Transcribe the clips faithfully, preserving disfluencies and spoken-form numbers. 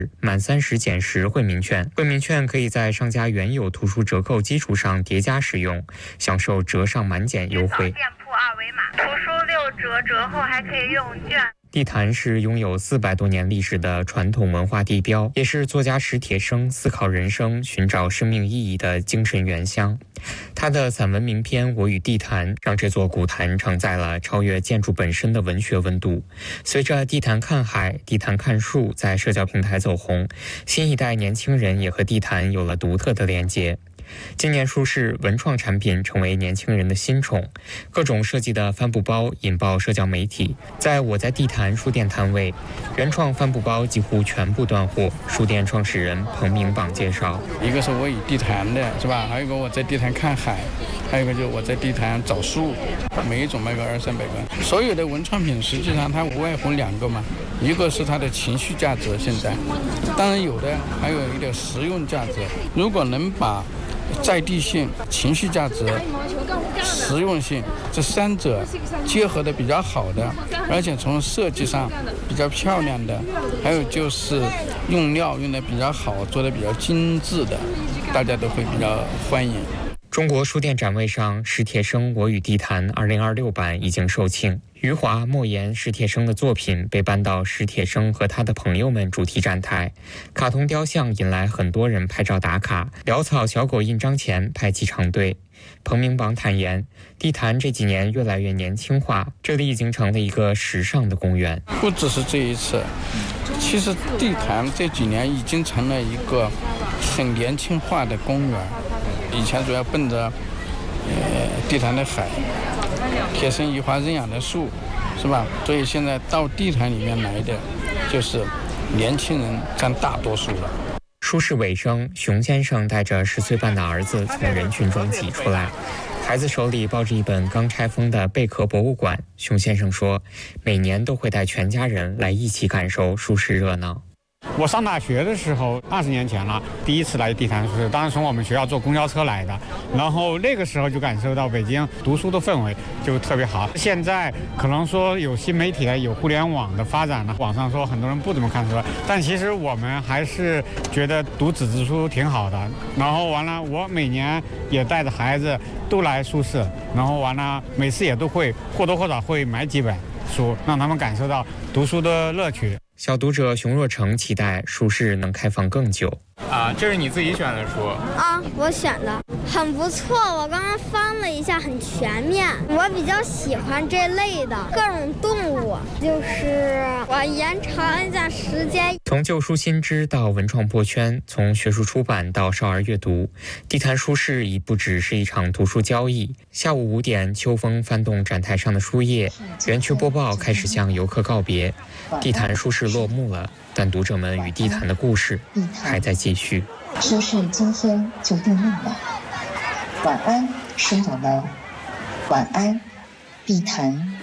满三十减十惠民券，惠民券可以在商家原有图书折扣基础上叠加使用，享受折上满减优惠。 店铺二维码，图书六折，折后还可以用券。 地坛是拥有四百多年历史的传统文化地标，也是作家史铁生思考人生、寻找生命意义的精神原乡。他的散文名篇《我与地坛》让这座古坛承载了超越建筑本身的文学温度。随着地坛看海、地坛看树在社交平台走红，新一代年轻人也和地坛有了独特的连结。今年书市文创产品成为年轻人的新宠，各种设计的帆布包引爆社交媒体。在我在地坛书店摊位，原创帆布包几乎全部断货。书店创始人彭明榜介绍， 一个是我与地坛的是吧，还有一个我在地坛看海，还有一个就是我在地坛找树，每一种卖个二三百个。所有的文创品实际上它无外乎两个嘛，一个是它的情绪价值，现在当然有的还有一点实用价值。如果能把在地性、情绪价值、实用性这三者结合的比较好的，而且从设计上比较漂亮的，还有就是用料用的比较好，做的比较精致的，大家都会比较欢迎。 中国书店展位上，史铁生《我与地坛》二零二六版已经售罄。余华、莫言、史铁生的作品被搬到史铁生和他的朋友们主题展台，卡通雕像引来很多人拍照打卡，潦草小狗印章前排起长队。彭明榜坦言，地坛这几年越来越年轻化，这里已经成了一个时尚的公园。 不只是这一次，其实地坛这几年已经成了一个很年轻化的公园。以前主要奔着呃地坛的海、铁生移花认养的树，是吧？所以现在到地坛里面来的，就是年轻人占大多数了。 书市尾声，熊先生带着十岁半的儿子从人群中挤出来，孩子手里抱着一本刚拆封的贝壳博物馆。熊先生说，每年都会带全家人来一起感受书市热闹。 我上大学的时候，二十年前了，第一次来地坛书市，当时从我们学校坐公交车来的，然后那个时候就感受到北京读书的氛围就特别好。现在可能说有新媒体的、有互联网的发展了，网上说很多人不怎么看书，但其实我们还是觉得读纸质书挺好的。然后完了，我每年也带着孩子都来书市，然后完了每次也都会或多或少会买几本书，让他们感受到读书的乐趣。 小读者熊若成期待书市能开放更久。 啊，这是你自己选的书啊？我选的很不错，我刚刚翻了一下，很全面。我比较喜欢这类的各种动物，就是我延长一下时间。 从旧书新知到文创破圈，从学术出版到少儿阅读，地坛书市已不只是一场图书交易。下午五点，秋风翻动展台上的书页，园区播报开始向游客告别，地坛书市落幕了。但读者们与地坛的故事还在继续。 书市今天就定论了。晚安，书友们。晚安，地坛。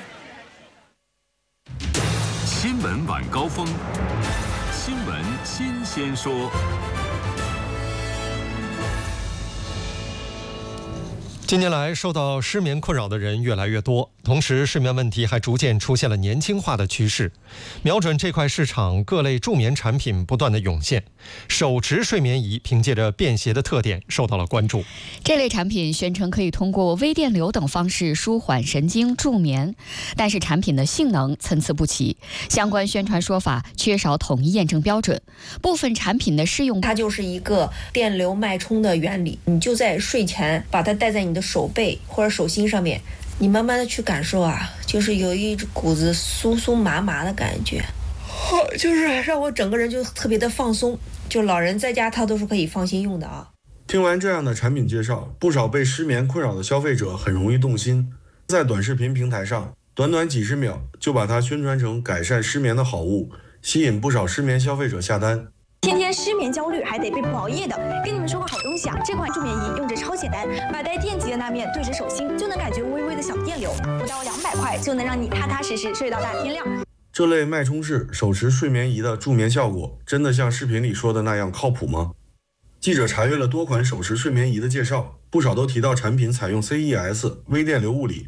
新闻晚高峰，新闻新鲜说。 近年来，受到失眠困扰的人越来越多，同时睡眠问题还逐渐出现了年轻化的趋势。瞄准这块市场，各类助眠产品不断的涌现。手持睡眠仪凭借着便携的特点受到了关注。 这类产品宣称可以通过微电流等方式舒缓神经助眠，但是产品的性能参差不齐，相关宣传说法缺少统一验证标准。部分产品的适用， 它就是一个电流脉冲的原理，你就在睡前把它戴在你的手背或者手心上面，你慢慢的去感受啊，就是有一股子酥酥麻麻的感觉，就是让我整个人就特别的放松，就老人在家他都是可以放心用的啊。 听完这样的产品介绍，不少被失眠困扰的消费者很容易动心，在短视频平台上短短几十秒就把它宣传成改善失眠的好物，吸引不少失眠消费者下单。 天天失眠焦虑还得被迫熬夜的，跟你们说个好东西啊！这款助眠仪用着超简单，把带电极的那面对着手心，就能感觉微微的小电流，不到两百块就能让你踏踏实实睡到大天亮。 这类脉冲式手持睡眠仪的助眠效果，真的像视频里说的那样靠谱吗？记者查阅了多款手持睡眠仪的介绍，不少都提到产品采用 C E S 微电流物理